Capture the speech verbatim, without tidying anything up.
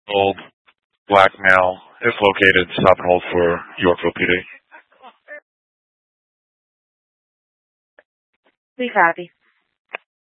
Old black male is located. Stop and hold for Yorkville P D. We copy.